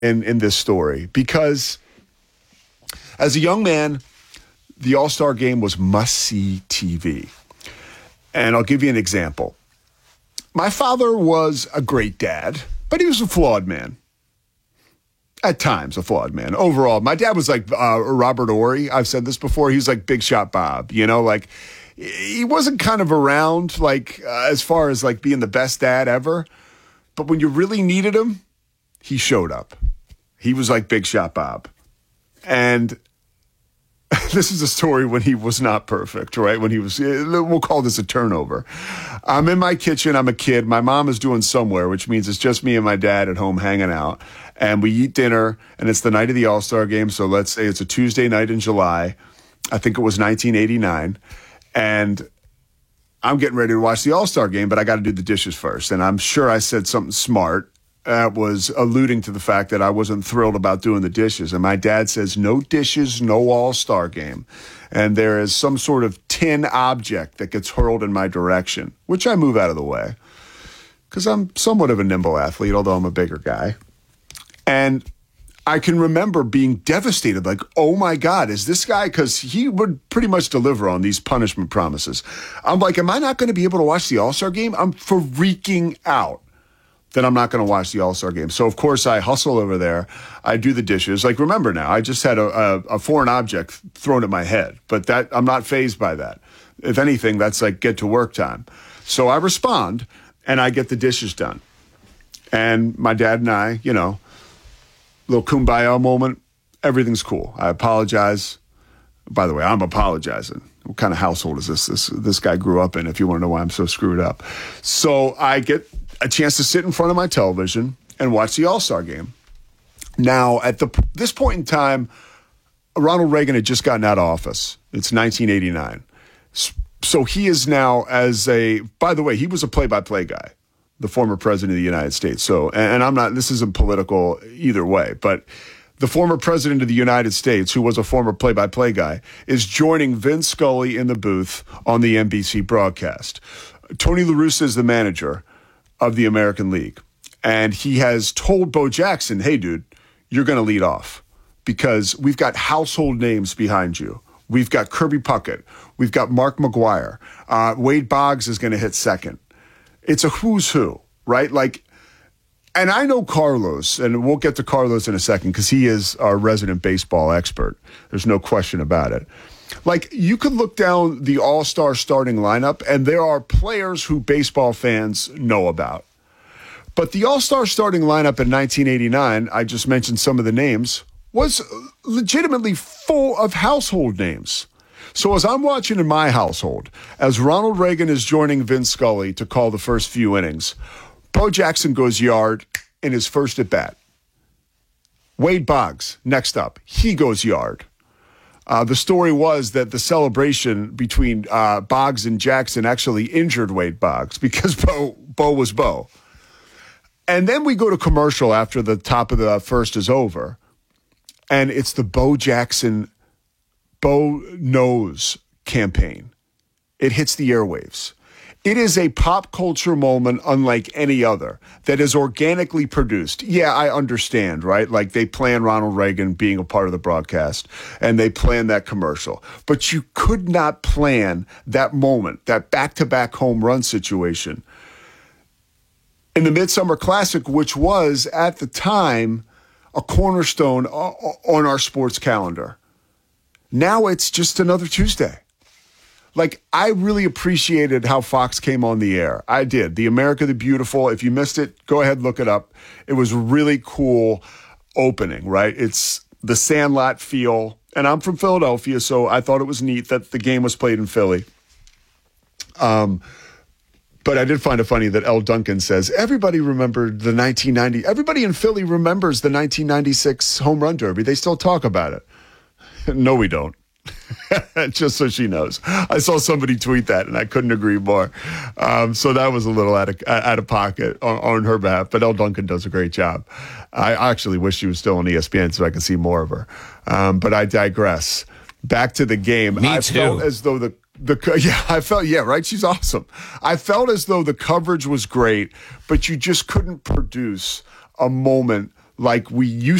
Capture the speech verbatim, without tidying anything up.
in, in this story because as a young man, the All-Star Game was must-see T V. And I'll give you an example. My father was a great dad, but he was a flawed man. At times, a flawed man. Overall, my dad was like uh, Robert Horry. I've said this before. He was like Big Shot Bob. You know, like he wasn't kind of around like uh, as far as like being the best dad ever. But when you really needed him, he showed up. He was like Big Shot Bob. And this is a story when he was not perfect, right? When he was, we'll call this a turnover. I'm in my kitchen. I'm a kid. My mom is doing somewhere, which means it's just me and my dad at home hanging out. And we eat dinner, and it's the night of the All-Star Game. So let's say it's a Tuesday night in July. I think it was nineteen eighty-nine. And I'm getting ready to watch the All-Star Game, but I got to do the dishes first. And I'm sure I said something smart that was alluding to the fact that I wasn't thrilled about doing the dishes. And my dad says, no dishes, no All-Star Game. And there is some sort of tin object that gets hurled in my direction, which I move out of the way because I'm somewhat of a nimble athlete, although I'm a bigger guy. And I can remember being devastated, like, oh my God, is this guy, because he would pretty much deliver on these punishment promises. I'm like, am I not going to be able to watch the All-Star Game? I'm freaking out that I'm not going to watch the All-Star Game. So, of course, I hustle over there. I do the dishes. Like, remember now, I just had a, a, a foreign object thrown at my head, but that I'm not fazed by that. If anything, that's like get to work time. So I respond, and I get the dishes done. And my dad and I, you know, little kumbaya moment, everything's cool. I apologize. By the way, I'm apologizing. What kind of household is this? This this guy grew up in, if you want to know why I'm so screwed up. So I get a chance to sit in front of my television and watch the All-Star Game. Now, at the this point in time, Ronald Reagan had just gotten out of office. It's nineteen eighty-nine. So he is now as a, by the way, he was a play-by-play guy, the former president of the United States. So, and I'm not, this isn't political either way, but the former president of the United States, who was a former play-by-play guy, is joining Vin Scully in the booth on the N B C broadcast. Tony La Russa is the manager of the American League. And he has told Bo Jackson, hey, dude, you're going to lead off because we've got household names behind you. We've got Kirby Puckett. We've got Mark McGwire. Uh, Wade Boggs is going to hit second. It's a who's who, right? Like, and I know Carlos, and we'll get to Carlos in a second because he is our resident baseball expert. There's no question about it. Like, you could look down the all-star starting lineup, and there are players who baseball fans know about. But the all-star starting lineup in nineteen eighty-nine, I just mentioned some of the names, was legitimately full of household names. So as I'm watching in my household, as Ronald Reagan is joining Vin Scully to call the first few innings, Bo Jackson goes yard in his first at-bat. Wade Boggs, next up, he goes yard. Uh, the story was that the celebration between uh, Boggs and Jackson actually injured Wade Boggs because Bo, Bo was Bo. And then we go to commercial after the top of the first is over, and it's the Bo Jackson Bo Knows campaign. It hits the airwaves. It is a pop culture moment unlike any other that is organically produced. Yeah, I understand, right? Like they plan Ronald Reagan being a part of the broadcast and they plan that commercial. But you could not plan that moment, that back-to-back home run situation in the Midsummer Classic, which was at the time a cornerstone on our sports calendar. Now it's just another Tuesday. Like, I really appreciated how Fox came on the air. I did. The America the Beautiful. If you missed it, go ahead, look it up. It was a really cool opening, right? It's the Sandlot feel. And I'm from Philadelphia, so I thought it was neat that the game was played in Philly. Um, but I did find it funny that Elle Duncan says, everybody remembered the nineteen ninety. Everybody in Philly remembers the nineteen ninety-six home run derby. They still talk about it. No, we don't. Just so she knows. I saw somebody tweet that, and I couldn't agree more. Um, so that was a little out of out of pocket on, on her behalf. But Elle Duncan does a great job. I actually wish she was still on E S P N so I could see more of her. Um, but I digress. Back to the game. Me I too. felt as though the the yeah, I felt yeah, right. She's awesome. I felt as though the coverage was great, but you just couldn't produce a moment like we used